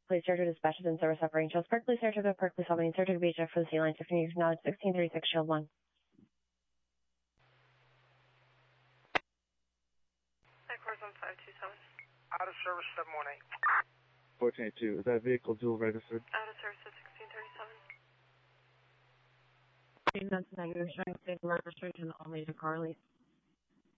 Police Surgery dispatches in service of Range Hills Park Police Surgery to Park Police Albany Surgery to BHF for the Sea Line 15 years now 1636 Shield 1. Course on 527. Out of service 718. 1482. Is that vehicle dual registered? Out of service at 1637. That's negative, showing state registration only to Carly.